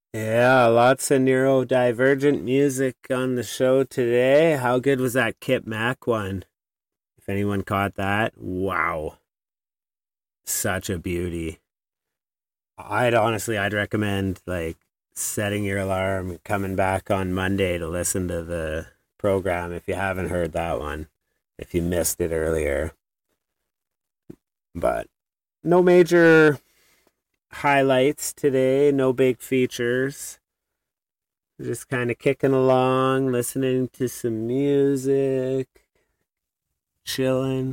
Yeah, lots of neurodivergent music on the show today. How good was that Kip Mac one? If anyone caught that, wow, such a beauty. I'd recommend like setting your alarm, coming back on Monday to listen to the program if you haven't heard that one, if you missed it earlier. But no major highlights today, no big features. Just kind of kicking along, listening to some music, chilling.